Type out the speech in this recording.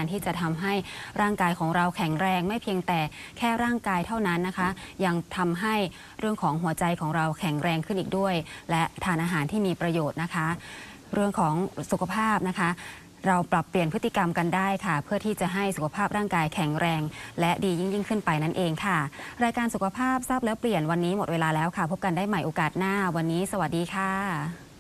การที่จะทำให้ร่างกายของเราแข็งแรงไม่เพียงแต่แค่ร่างกายเท่านั้นนะคะยังทำให้เรื่องของหัวใจของเราแข็งแรงขึ้นอีกด้วย และทานอาหารที่มีประโยชน์นะคะเรื่องของสุขภาพนะคะเราปรับเปลี่ยนพฤติกรรมกันได้ค่ะเพื่อที่จะให้สุขภาพร่างกายแข็งแรงและดียิ่งขึ้นไปนั่นเองค่ะรายการสุขภาพทราบแล้วเปลี่ยนวันนี้หมดเวลาแล้วค่ะพบกันได้ใหม่โอกาสหน้าวันนี้สวัสดีค่ะ